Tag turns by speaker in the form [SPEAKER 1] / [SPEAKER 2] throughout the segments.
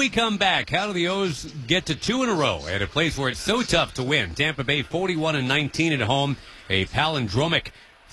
[SPEAKER 1] we come back, how do the O's get to 2 in a row at a place where it's so tough to win? Tampa Bay 41-19 at home, a palindromic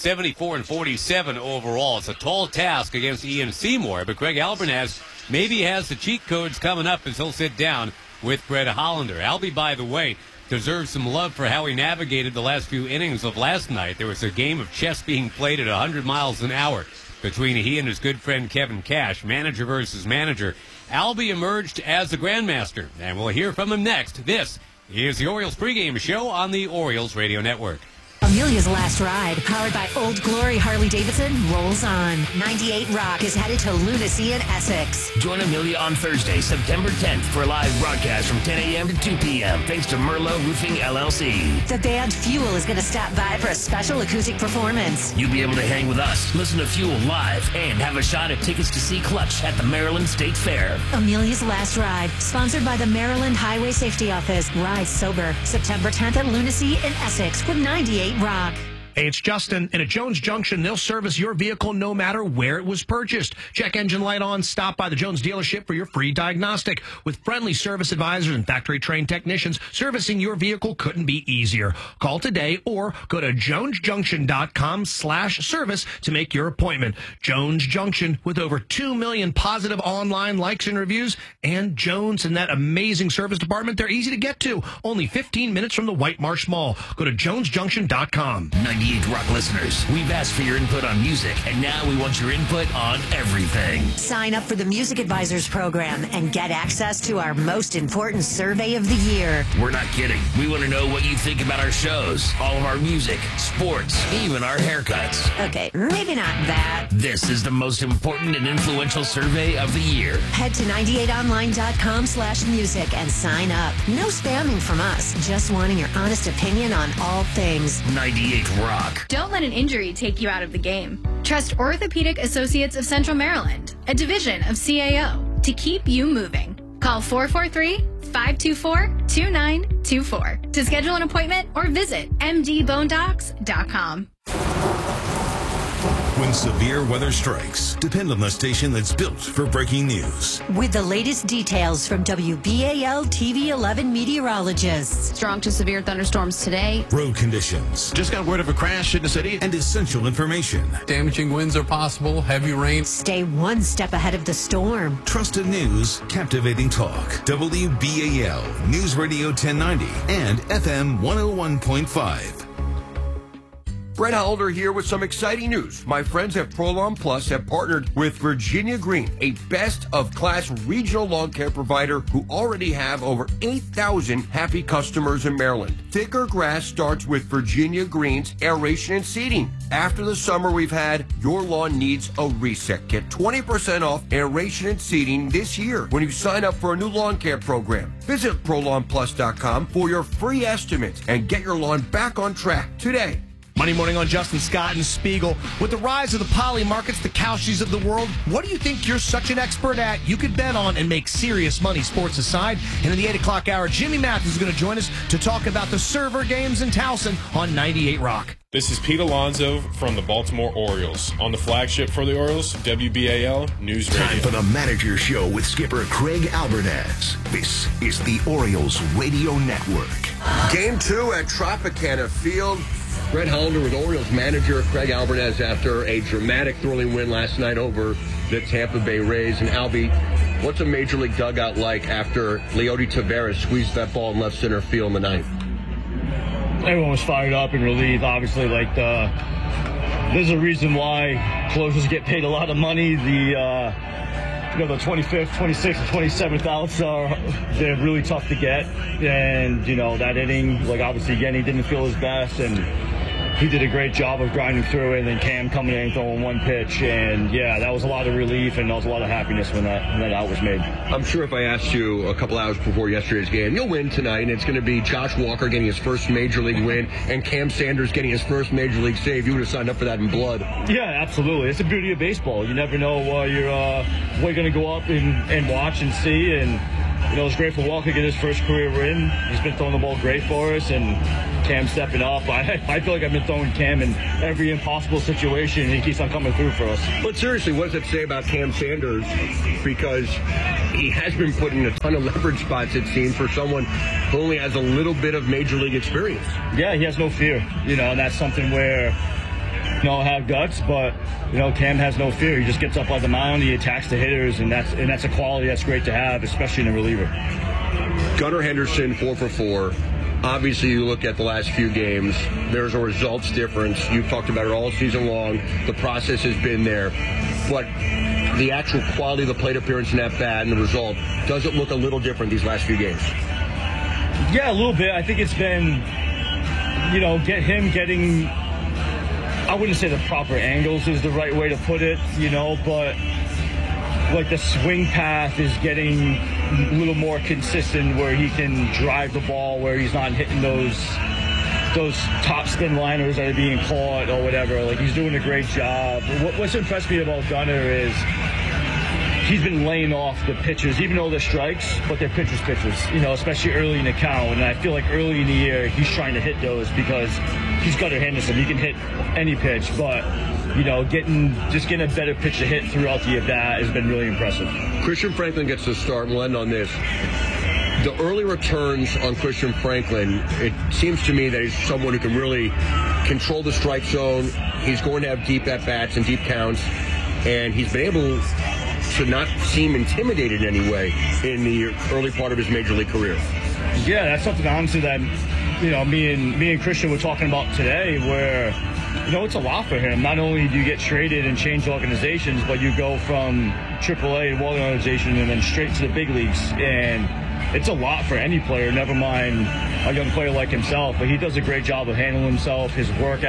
[SPEAKER 1] 74-47 overall. It's a tall task against Ian Seymour, but Craig Albernaz maybe has the cheat codes coming up as he'll sit down with Brett Hollander. Albie, by the way, deserves some love for how he navigated the last few innings of last night. There was a game of chess being played at 100 miles an hour between he and his good friend Kevin Cash, manager versus manager. Albie emerged as the grandmaster, and we'll hear from him next. This is the Orioles pregame show on the Orioles Radio Network.
[SPEAKER 2] Amelia's Last Ride, powered by Old Glory Harley-Davidson, rolls on. 98 Rock is headed to Lunacy in Essex.
[SPEAKER 3] Join Amelia on Thursday, September 10th for a live broadcast from 10 a.m. to 2 p.m. thanks to Merlot Roofing, LLC.
[SPEAKER 2] The band Fuel is going to stop by for a special acoustic performance.
[SPEAKER 3] You'll be able to hang with us, listen to Fuel live, and have a shot at tickets to see Clutch at the Maryland State Fair.
[SPEAKER 2] Amelia's Last Ride, sponsored by the Maryland Highway Safety Office. Ride sober, September 10th at Lunacy in Essex with 98 Rock.
[SPEAKER 4] Hey, it's Justin. And at Jones Junction, they'll service your vehicle no matter where it was purchased. Check engine light on. Stop by the Jones dealership for your free diagnostic. With friendly service advisors and factory-trained technicians, servicing your vehicle couldn't be easier. Call today or go to jonesjunction.com/service to make your appointment. Jones Junction, with over 2 million positive online likes and reviews. And Jones and that amazing service department, they're easy to get to. Only 15 minutes from the White Marsh Mall. Go to jonesjunction.com.
[SPEAKER 3] 98 Rock listeners, we've asked for your input on music, and now we want your input on everything.
[SPEAKER 2] Sign up for the Music Advisors program and get access to our most important survey of the year.
[SPEAKER 3] We're not kidding. We want to know what you think about our shows, all of our music, sports, even our haircuts.
[SPEAKER 2] Okay, maybe not that.
[SPEAKER 3] This is the most important and influential survey of the year.
[SPEAKER 2] Head to 98online.com/music and sign up. No spamming from us, just wanting your honest opinion on all things.
[SPEAKER 3] 98 Rock.
[SPEAKER 5] Don't let an injury take you out of the game. Trust Orthopedic Associates of Central Maryland, a division of CAO, to keep you moving. Call 443-524-2924 to schedule an appointment or visit mdbonedocs.com.
[SPEAKER 6] When severe weather strikes, depend on the station that's built for breaking news.
[SPEAKER 2] With the latest details from WBAL TV 11 meteorologists.
[SPEAKER 7] Strong to severe thunderstorms today.
[SPEAKER 6] Road conditions.
[SPEAKER 8] Just got word of a crash in the city.
[SPEAKER 6] And essential information.
[SPEAKER 9] Damaging winds are possible, heavy rain.
[SPEAKER 2] Stay one step ahead of the storm.
[SPEAKER 6] Trusted news, captivating talk. WBAL News Radio 1090 and FM 101.5.
[SPEAKER 10] Brett Hollander here with some exciting news. My friends at Prolon Plus have partnered with Virginia Green, a best-of-class regional lawn care provider who already have over 8,000 happy customers in Maryland. Thicker grass starts with Virginia Green's aeration and seeding. After the summer we've had, your lawn needs a reset. Get 20% off aeration and seeding this year when you sign up for a new lawn care program. Visit ProlonPlus.com for your free estimate and get your lawn back on track today.
[SPEAKER 4] Monday Morning on Justin Scott and Spiegel. With the rise of the poly markets, the Cowshies of the world, what do you think you're such an expert at you could bet on and make serious money, sports aside? And in the 8 o'clock hour, Jimmy Mathis is going to join us to talk about the server games in Towson on 98 Rock.
[SPEAKER 11] This is Pete Alonso from the Baltimore Orioles. On the flagship for the Orioles, WBAL News Radio.
[SPEAKER 6] Time for the Manager Show with skipper Craig Albernaz. This is the Orioles Radio Network.
[SPEAKER 10] Game 2 at Tropicana Field. Brett Hollander with Orioles manager Craig Albernaz after a dramatic, thrilling win last night over the Tampa Bay Rays. And Albie, what's a Major League dugout like after Leody Taveras squeezed that ball in left center field in the ninth?
[SPEAKER 12] Everyone was fired up and relieved. Obviously, there's a reason why closers get paid a lot of money. The 25th, 26th, and 27th outs they're really tough to get. And, that inning, obviously, again, he didn't feel his best, and he did a great job of grinding through it, and then Cam coming in and throwing one pitch. And, that was a lot of relief, and there was a lot of happiness when that out was made.
[SPEAKER 10] I'm sure if I asked you a couple hours before yesterday's game, you'll win tonight, and it's going to be Josh Walker getting his first Major League win and Cam Sanders getting his first Major League save. You would have signed up for that in blood.
[SPEAKER 12] Yeah, absolutely. It's the beauty of baseball. You never know you're going to go up and watch and see, and it was great for Walker to get his first career win. He's been throwing the ball great for us, and Cam stepping up. I feel like I've been throwing Cam in every impossible situation, and he keeps on coming through for us.
[SPEAKER 10] But seriously, what does it say about Cam Sanders? Because he has been put in a ton of leverage spots, it seems, for someone who only has a little bit of major league experience.
[SPEAKER 12] Yeah, he has no fear, and that's something where, have guts, but, Cam has no fear. He just gets up on the mound, he attacks the hitters, and that's a quality that's great to have, especially in a reliever.
[SPEAKER 10] Gunnar Henderson, 4 for 4. Obviously, you look at the last few games, there's a results difference. You've talked about it all season long. The process has been there. But the actual quality of the plate appearance and at-bat and the result, does it look a little different these last few games?
[SPEAKER 12] Yeah, a little bit. I think it's been, getting, I wouldn't say the proper angles is the right way to put it, but like the swing path is getting a little more consistent where he can drive the ball, where he's not hitting those top spin liners that are being caught or whatever. Like, he's doing a great job. What's impressed me about Gunnar is he's been laying off the pitches, even though they're strikes, but they're pitches, especially early in the count. And I feel like early in the year, he's trying to hit those because he's Gunnar Henderson. He can hit any pitch, but, getting a better pitch to hit throughout the at-bat has been really impressive.
[SPEAKER 10] Christian Franklin gets the start, and we'll end on this. The early returns on Christian Franklin, it seems to me that he's someone who can really control the strike zone. He's going to have deep at-bats and deep counts, and he's been able to not seem intimidated in any way in the early part of his major league career.
[SPEAKER 12] Yeah, that's something, honestly, that, me and Christian were talking about today, where, it's a lot for him. Not only do you get traded and change organizations, but you go from AAA and one organization and then straight to the big leagues. And it's a lot for any player, never mind a young player like himself. But he does a great job of handling himself. His work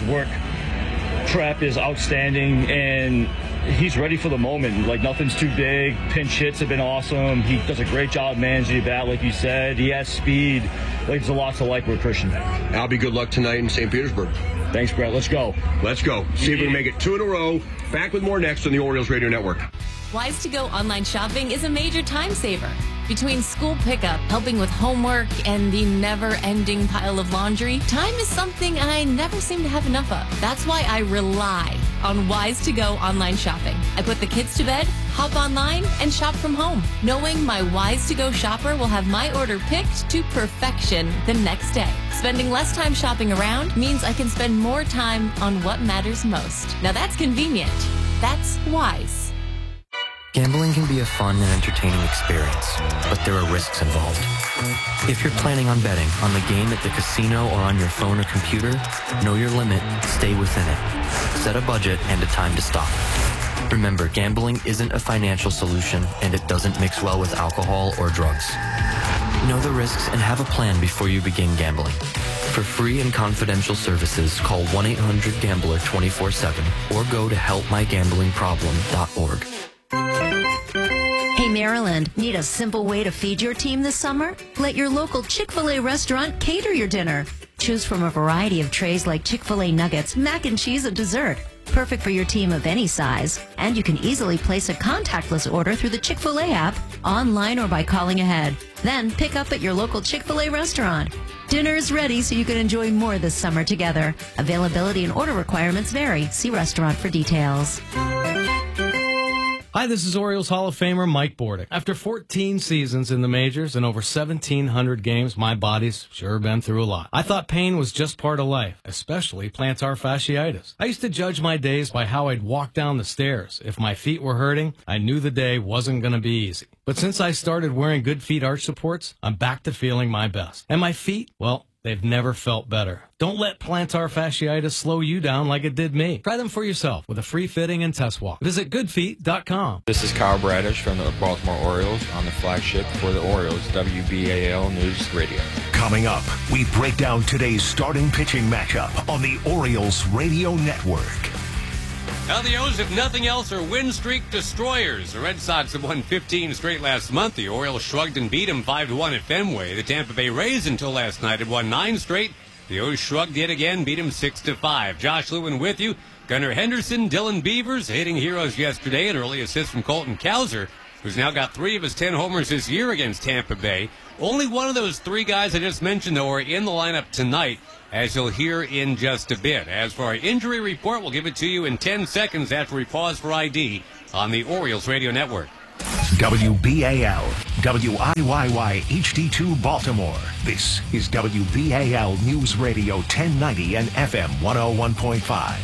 [SPEAKER 12] prep is outstanding, and he's ready for the moment. Like, nothing's too big. Pinch hits have been awesome. He does a great job managing the bat, like you said. He has speed. Like, there's a lot to like with Christian.
[SPEAKER 10] Albie, good luck tonight in St. Petersburg.
[SPEAKER 12] Thanks, Brett. Let's go.
[SPEAKER 10] Let's go. See if we can make it 2 in a row. Back with more next on the Orioles Radio Network.
[SPEAKER 13] Wise to Go online shopping is a major time saver. Between school pickup, helping with homework, and the never-ending pile of laundry, time is something I never seem to have enough of. That's why I rely on Wise to Go online shopping. I put the kids to bed, hop online, and shop from home, knowing my Wise to Go shopper will have my order picked to perfection the next day. Spending less time shopping around means I can spend more time on what matters most. Now that's convenient. That's Wise.
[SPEAKER 14] Gambling can be a fun and entertaining experience, but there are risks involved. If you're planning on betting on the game at the casino or on your phone or computer, know your limit, stay within it. Set a budget and a time to stop. Remember, gambling isn't a financial solution, and it doesn't mix well with alcohol or drugs. Know the risks and have a plan before you begin gambling. For free and confidential services, call 1-800-GAMBLER 24/7 or go to helpmygamblingproblem.org.
[SPEAKER 2] Hey, Maryland, need a simple way to feed your team this summer? Let your local Chick-fil-A restaurant cater your dinner. Choose from a variety of trays like Chick-fil-A nuggets, mac and cheese, and dessert. Perfect for your team of any size. And you can easily place a contactless order through the Chick-fil-A app, online or by calling ahead. Then pick up at your local Chick-fil-A restaurant. Dinner is ready so you can enjoy more this summer together. Availability and order requirements vary. See restaurant for details.
[SPEAKER 4] Hi, this is Orioles Hall of Famer Mike Bordick. After 14 seasons in the majors and over 1,700 games, my body's sure been through a lot. I thought pain was just part of life, especially plantar fasciitis. I used to judge my days by how I'd walk down the stairs. If my feet were hurting, I knew the day wasn't going to be easy. But since I started wearing Good Feet arch supports, I'm back to feeling my best. And my feet, well, they've never felt better. Don't let plantar fasciitis slow you down like it did me. Try them for yourself with a free fitting and test walk. Visit goodfeet.com.
[SPEAKER 15] This is Kyle Bradish from the Baltimore Orioles on the flagship for the Orioles, WBAL News Radio.
[SPEAKER 6] Coming up, we break down today's starting pitching matchup on the Orioles Radio Network.
[SPEAKER 1] Now the O's, if nothing else, are win streak destroyers. The Red Sox have won 15 straight last month. The Orioles shrugged and beat them 5-1 at Fenway. The Tampa Bay Rays until last night had won 9 straight. The O's shrugged yet again, beat them 6-5. Josh Lewin with you. Gunnar Henderson, Dylan Beavers, hitting heroes yesterday. An early assist from Colton Cowser. who's now got 3 of his 10 homers this year against Tampa Bay. Only one of those 3 guys I just mentioned, though, are in the lineup tonight, as you'll hear in just a bit. As for our injury report, we'll give it to you in 10 seconds after we pause for ID on the Orioles Radio Network.
[SPEAKER 6] WBAL, WIYY HD2 Baltimore. This is WBAL News Radio 1090 and FM 101.5.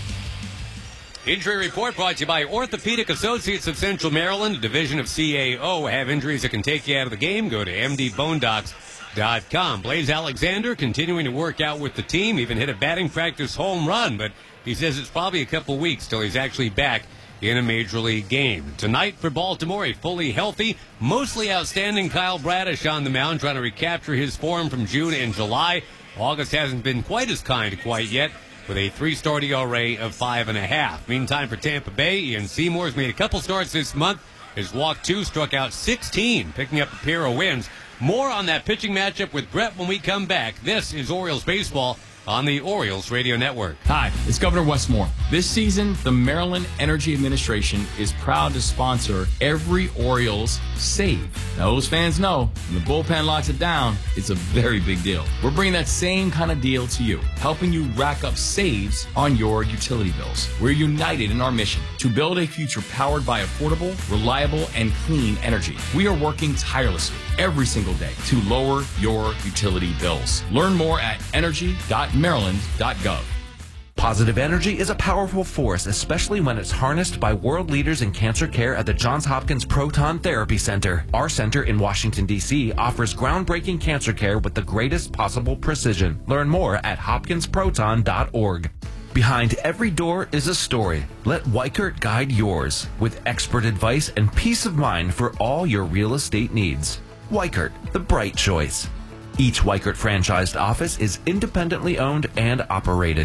[SPEAKER 1] Injury report brought to you by Orthopedic Associates of Central Maryland, a division of CAO. Have injuries that can take you out of the game? Go to mdbonedocs.com. Blaze Alexander continuing to work out with the team, even hit a batting practice home run, but he says it's probably a couple weeks till he's actually back in a major league game. Tonight for Baltimore, a fully healthy, mostly outstanding Kyle Bradish on the mound, trying to recapture his form from June and July. August hasn't been quite as kind quite yet, with a 3-start ERA of 5.5. Meantime, for Tampa Bay, Ian Seymour's made a couple starts this month. His walk 2, struck out 16, picking up a pair of wins. More on that pitching matchup with Brett when we come back. This is Orioles Baseball on the Orioles Radio Network.
[SPEAKER 16] Hi, it's Governor Westmore. This season, the Maryland Energy Administration is proud to sponsor every Orioles save. Now, those fans know when the bullpen locks it down, it's a very big deal. We're bringing that same kind of deal to you, helping you rack up saves on your utility bills. We're united in our mission to build a future powered by affordable, reliable, and clean energy. We are working tirelessly every single day to lower your utility bills. Learn more at energy.maryland.gov.
[SPEAKER 17] Positive energy is a powerful force, especially when it's harnessed by world leaders in cancer care at the Johns Hopkins Proton Therapy Center. Our center in Washington, D.C. offers groundbreaking cancer care with the greatest possible precision. Learn more at hopkinsproton.org. Behind every door is a story. Let Weichert guide yours with expert advice and peace of mind for all your real estate needs. Weichert, the bright choice. Each Weichert franchised office is independently owned and operated.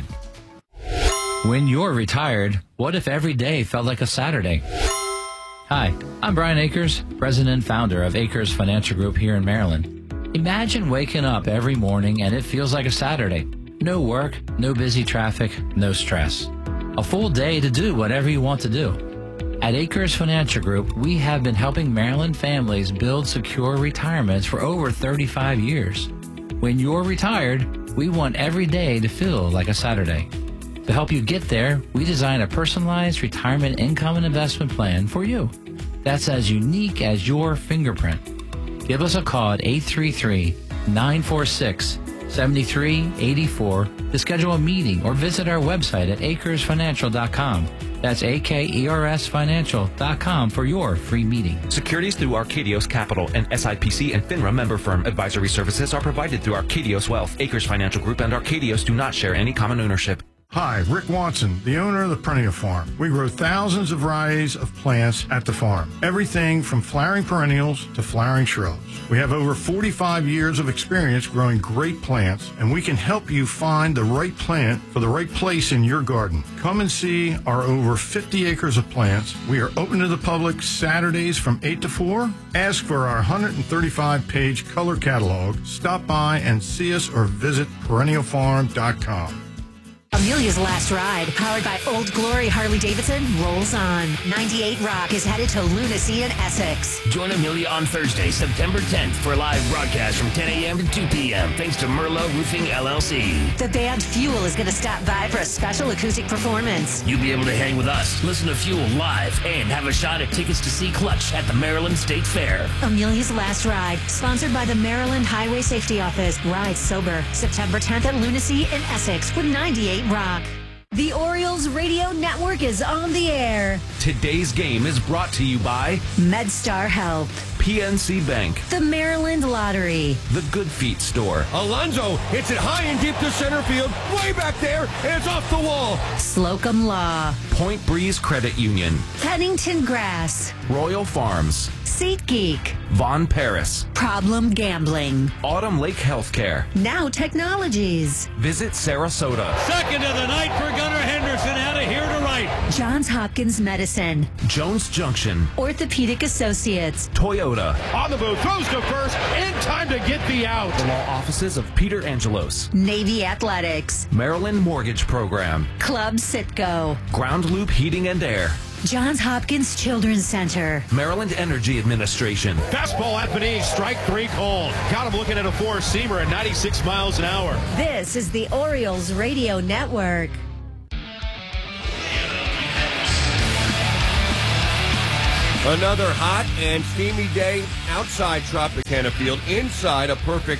[SPEAKER 18] When you're retired, what if every day felt like a Saturday? Hi, I'm Brian Akers, president and founder of Akers Financial Group here in Maryland. Imagine waking up every morning and it feels like a Saturday. No work, no busy traffic, no stress. A full day to do whatever you want to do. At Akers Financial Group, we have been helping Maryland families build secure retirements for over 35 years. When you're retired, we want every day to feel like a Saturday. To help you get there, we design a personalized retirement income and investment plan for you that's as unique as your fingerprint. Give us a call at 833-946-7384 to schedule a meeting or visit our website at akersfinancial.com. That's AKERSfinancial.com for your free meeting.
[SPEAKER 17] Securities through Arcadios Capital, and SIPC and FINRA member firm. Advisory services are provided through Arcadios Wealth. Akers Financial Group and Arcadios do not share any common ownership.
[SPEAKER 19] Hi, Rick Watson, the owner of the Perennial Farm. We grow thousands of varieties of plants at the farm. Everything from flowering perennials to flowering shrubs. We have over 45 years of experience growing great plants, and we can help you find the right plant for the right place in your garden. Come and see our over 50 acres of plants. We are open to the public Saturdays from 8 to 4. Ask for our 135-page color catalog. Stop by and see us or visit perennialfarm.com.
[SPEAKER 20] Amelia's Last Ride, powered by Old Glory Harley-Davidson, rolls on. 98 Rock is headed to Lunacy in Essex.
[SPEAKER 3] Join Amelia on Thursday, September 10th for a live broadcast from 10 a.m. to 2 p.m. thanks to Merlot Roofing, LLC.
[SPEAKER 20] The band Fuel is going to stop by for a special acoustic performance.
[SPEAKER 3] You'll be able to hang with us, listen to Fuel live, and have a shot at tickets to see Clutch at the Maryland State Fair.
[SPEAKER 20] Amelia's Last Ride, sponsored by the Maryland Highway Safety Office. Ride sober. September 10th at Lunacy in Essex with 98 Rock. The Orioles Radio Network is on the air.
[SPEAKER 17] Today's game is brought to you by
[SPEAKER 20] MedStar Health,
[SPEAKER 17] PNC Bank,
[SPEAKER 20] the Maryland Lottery,
[SPEAKER 17] the Good Feet Store.
[SPEAKER 10] Alonso hits it high and deep to center field, way back there, and it's off the wall.
[SPEAKER 20] Slocum Law,
[SPEAKER 17] Point Breeze Credit Union,
[SPEAKER 20] Pennington Grass,
[SPEAKER 17] Royal Farms,
[SPEAKER 20] SeatGeek,
[SPEAKER 17] Von Paris,
[SPEAKER 20] Problem Gambling,
[SPEAKER 17] Autumn Lake Healthcare,
[SPEAKER 20] Now Technologies.
[SPEAKER 17] Visit Sarasota.
[SPEAKER 1] Second of the night for Gunnar Henderson, out of here to right.
[SPEAKER 20] Johns Hopkins Medicine,
[SPEAKER 17] Jones Junction,
[SPEAKER 20] Orthopedic Associates,
[SPEAKER 17] Toyota.
[SPEAKER 8] On the move, throws to first, in time to get the out.
[SPEAKER 17] The law offices of Peter Angelos,
[SPEAKER 20] Navy Athletics,
[SPEAKER 17] Maryland Mortgage Program,
[SPEAKER 20] Club Sitco,
[SPEAKER 17] Ground Loop Heating and Air,
[SPEAKER 20] Johns Hopkins Children's Center.
[SPEAKER 17] Maryland Energy Administration.
[SPEAKER 8] Fastball at Panini, strike 3 called. Got him looking at a 4-seamer at 96 miles an hour.
[SPEAKER 20] This is the Orioles Radio Network.
[SPEAKER 10] Another hot and steamy day outside Tropicana Field. Inside, a perfect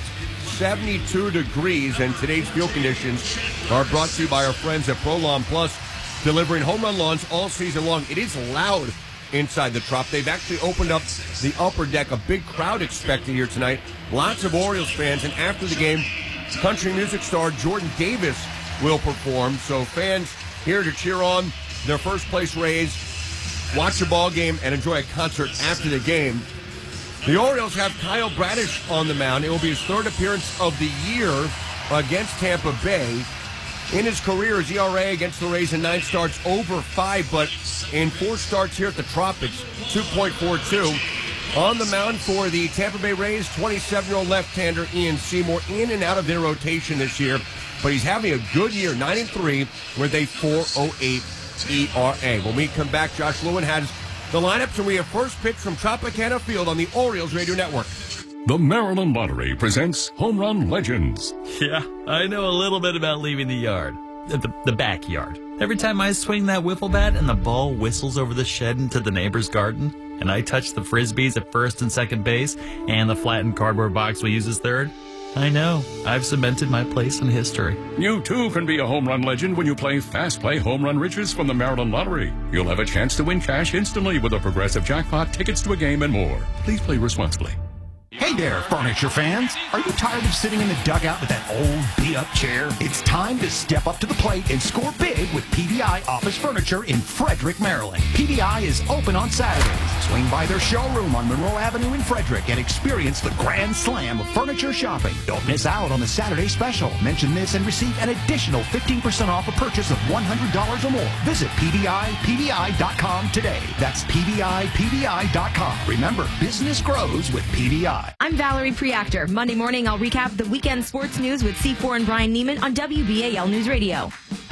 [SPEAKER 10] 72 degrees. And today's field conditions are brought to you by our friends at Prolon Plus, delivering home run lawns all season long. It is loud inside the Trop. They've actually opened up the upper deck. A big crowd expected here tonight. Lots of Orioles fans. And after the game, country music star Jordan Davis will perform. So fans here to cheer on their first place Rays, watch a ball game, and enjoy a concert after the game. The Orioles have Kyle Bradish on the mound. It will be his third appearance of the year against Tampa Bay. In his career, his ERA against the Rays in 9 starts over 5, but in 4 starts here at the Trop, it's 2.42. On the mound for the Tampa Bay Rays, 27-year-old left-hander Ian Seymour, in and out of their rotation this year, but he's having a good year, 9-3, with a 4.08 ERA. When we come back, Josh Lewin has the lineups, and we have first pitch from Tropicana Field on the Orioles Radio Network.
[SPEAKER 21] The Maryland Lottery presents Home Run Legends.
[SPEAKER 22] Yeah, I know a little bit about leaving the yard. The backyard. Every time I swing that wiffle bat and the ball whistles over the shed into the neighbor's garden, and I touch the frisbees at first and second base, and the flattened cardboard box we use as third, I know. I've cemented my place in history.
[SPEAKER 21] You, too, can be a home run legend when you play Fast Play Home Run Riches from the Maryland Lottery. You'll have a chance to win cash instantly with a progressive jackpot, tickets to a game, and more. Please play responsibly.
[SPEAKER 23] Hey there, furniture fans. Are you tired of sitting in the dugout with that old beat-up chair? It's time to step up to the plate and score big with PVI Office Furniture in Frederick, Maryland. PVI is open on Saturdays. Swing by their showroom on Monroe Avenue in Frederick and experience the grand slam of furniture shopping. Don't miss out on the Saturday special. Mention this and receive an additional 15% off a purchase of $100 or more. Visit PVIPVI.com today. That's PVIPVI.com. Remember, business grows with PVI.
[SPEAKER 24] I'm Valerie Preactor. Monday morning, I'll recap the weekend sports news with C4 and Brian Neiman on WBAL News Radio.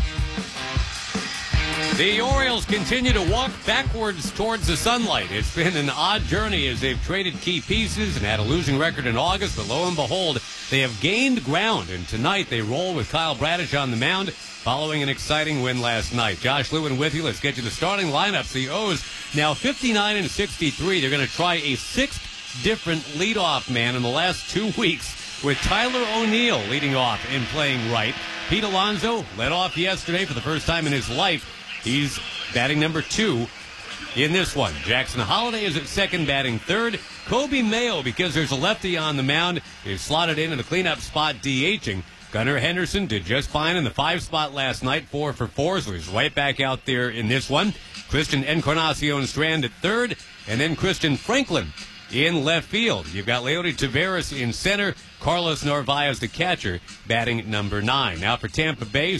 [SPEAKER 1] The Orioles continue to walk backwards towards the sunlight. It's been an odd journey as they've traded key pieces and had a losing record in August, but lo and behold, they have gained ground, and tonight they roll with Kyle Bradish on the mound following an exciting win last night. Josh Lewin with you. Let's get you the starting lineups. The O's now 59-63. They're going to try a 6th different leadoff man in the last 2 weeks, with Tyler O'Neill leading off and playing right. Pete Alonso led off yesterday for the first time in his life. He's batting number 2 in this one. Jackson Holliday is at second, batting third. Kobe Mayo, because there's a lefty on the mound, is slotted in the cleanup spot, DHing. Gunnar Henderson did just fine in the 5 spot last night, 4 for 4, so he's right back out there in this one. Christian Encarnacion Strand at third, and then Christian Franklin in left field. You've got Leody Taveras in center. Carlos Narvaez, the catcher, batting number 9. Now for Tampa Bay,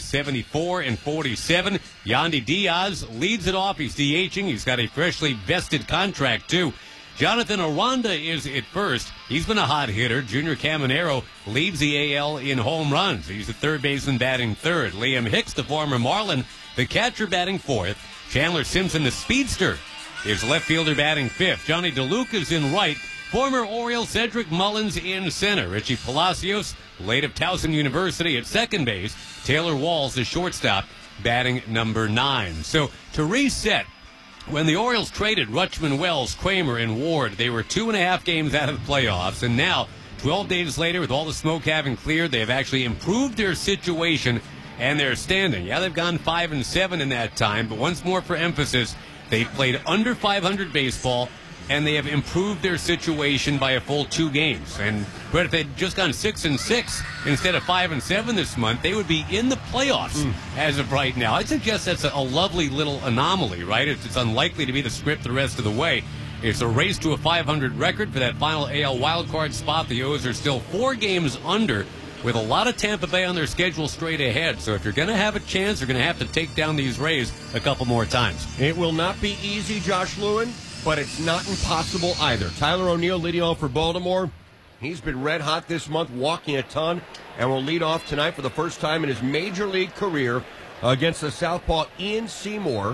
[SPEAKER 1] 74-47. Yandy Diaz leads it off. He's DHing. He's got a freshly vested contract, too. Jonathan Aranda is at first. He's been a hot hitter. Junior Caminero leads the AL in home runs. He's the third baseman batting third. Liam Hicks, the former Marlin, the catcher, batting fourth. Chandler Simpson, the speedster, is left fielder batting fifth. Johnny DeLuca's in right. Former Oriole Cedric Mullins in center. Richie Palacios, late of Towson University, at second base. Taylor Walls, the shortstop, batting number 9. So to reset, when the Orioles traded Rutschman, Wells, Kramer, and Ward, they were 2.5 games out of the playoffs. And now, 12 days later, with all the smoke having cleared, they have actually improved their situation and their standing. Yeah, they've gone 5-7 in that time, but once more for emphasis, they've played under 500 baseball, and they have improved their situation by a full 2 games. And but if they'd just gone 6-6 instead of 5-7 this month, they would be in the playoffs as of right now. I suggest that's a lovely little anomaly, right? It's unlikely to be the script the rest of the way. It's a race to a 500 record for that final AL wildcard spot. The O's are still 4 games under, with a lot of Tampa Bay on their schedule straight ahead. So if you're going to have a chance, you're going to have to take down these Rays a couple more times.
[SPEAKER 10] It will not be easy, Josh Lewin, but it's not impossible either. Tyler O'Neill leading off for Baltimore. He's been red hot this month, walking a ton, and will lead off tonight for the first time in his major league career against the southpaw Ian Seymour.